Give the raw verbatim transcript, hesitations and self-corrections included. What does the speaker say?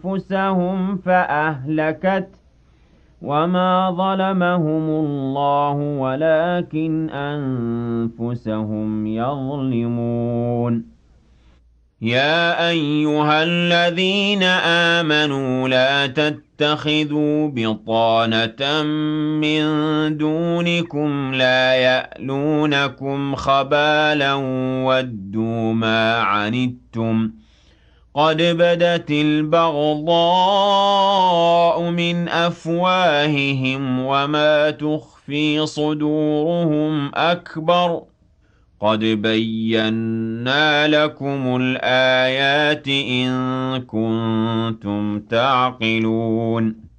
أنفسهم فأهلكت وما ظلمهم الله ولكن أنفسهم يظلمون يا أيها الذين آمنوا لا تتخذوا بطانة من دونكم لا يألونكم خبالا ودوا ما عنتم قد بدت البغضاء من أفواههم وما تخفي صدورهم أكبر قد بينا لكم الآيات إن كنتم تعقلون